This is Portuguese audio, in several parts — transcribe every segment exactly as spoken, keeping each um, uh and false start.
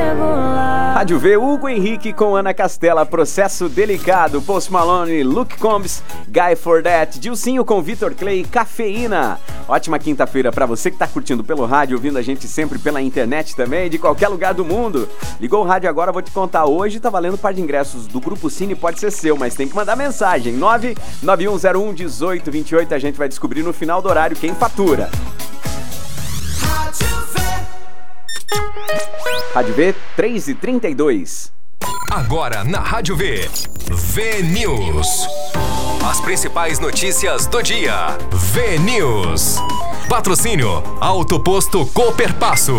Rádio V, Hugo Henrique com Ana Castela, Processo Delicado, Post Malone, Luke Combs, Guy For That, Dilcinho com Vitor Clay, Cafeína. Ótima quinta-feira pra você que tá curtindo pelo rádio, ouvindo a gente sempre pela internet também, de qualquer lugar do mundo. Ligou o rádio agora, vou te contar, hoje tá valendo um par de ingressos do Grupo Cine, pode ser seu, mas tem que mandar mensagem, nove nove um zero um um oito dois oito, a gente vai descobrir no final do horário quem fatura. Rádio V, três e trinta e dois. Agora na Rádio V, V News. As principais notícias do dia. V News. Patrocínio Autoposto Cooperpasso.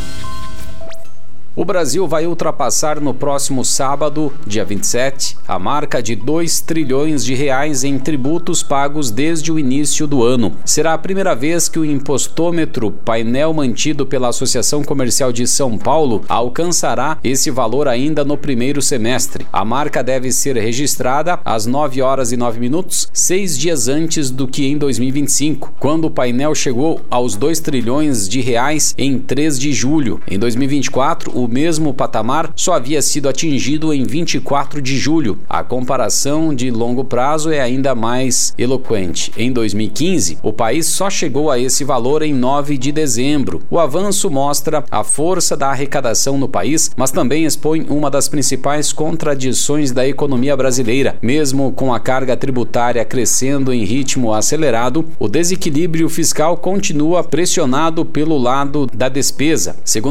O Brasil vai ultrapassar no próximo sábado, dia vinte e sete, a marca de dois trilhões de reais em tributos pagos desde o início do ano. Será a primeira vez que o impostômetro, painel mantido pela Associação Comercial de São Paulo, alcançará esse valor ainda no primeiro semestre. A marca deve ser registrada às nove horas e nove minutos, seis dias antes do que em dois mil e vinte e cinco, quando o painel chegou aos dois trilhões de reais em três de julho. Em dois mil e vinte e quatro, o mesmo patamar só havia sido atingido em vinte e quatro de julho. A comparação de longo prazo é ainda mais eloquente. Em dois mil e quinze, o país só chegou a esse valor em nove de dezembro. O avanço mostra a força da arrecadação no país, mas também expõe uma das principais contradições da economia brasileira. Mesmo com a carga tributária crescendo em ritmo acelerado, o desequilíbrio fiscal continua pressionado pelo lado da despesa. Segundo